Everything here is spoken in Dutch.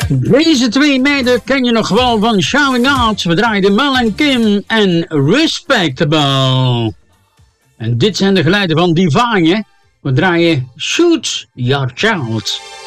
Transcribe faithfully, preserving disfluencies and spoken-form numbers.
Deze twee meiden ken je nog wel van Shouting Out. We draaiden Mel en Kim en Respectable. En dit zijn de geluiden van Divine. We draaien Shoot Your Child.